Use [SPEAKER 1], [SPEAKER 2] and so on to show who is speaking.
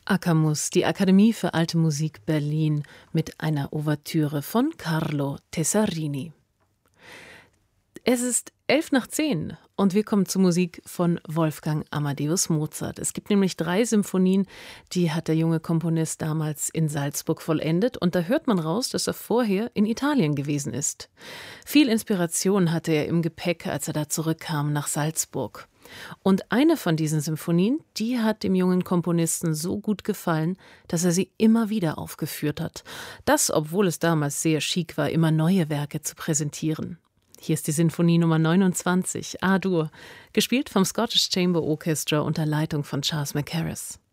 [SPEAKER 1] Akamus, die Akademie für Alte Musik Berlin mit einer Ouvertüre von Carlo Tessarini. Es ist 11 nach 10 und wir kommen zur Musik von Wolfgang Amadeus Mozart. Es gibt nämlich 3 Symphonien, die hat der junge Komponist damals in Salzburg vollendet und da hört man raus, dass er vorher in Italien gewesen ist. Viel Inspiration hatte er im Gepäck, als er da zurückkam nach Salzburg. Und eine von diesen Symphonien, die hat dem jungen Komponisten so gut gefallen, dass er sie immer wieder aufgeführt hat. Das, obwohl es damals sehr chic war, immer neue Werke zu präsentieren. Hier ist die Sinfonie Nummer 29, A-Dur, gespielt vom Scottish Chamber Orchestra unter Leitung von Charles Mackerras.